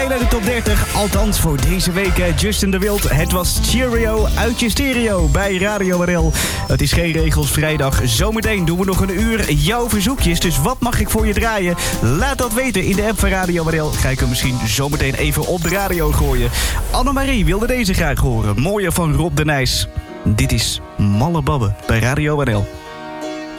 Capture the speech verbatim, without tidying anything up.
naar de top dertig. Althans voor deze week, hè. Justin de Wild. Het was Cheerio uit je stereo bij Radio R L. Het is geen regels vrijdag. Zometeen doen we nog een uur jouw verzoekjes. Dus wat mag ik voor je draaien? Laat dat weten in de app van Radio R L. Ga ik hem misschien zometeen even op de radio gooien. Annemarie wilde deze graag horen. Mooie van Rob de Nijs. Dit is Malle Babbe bij Radio R L.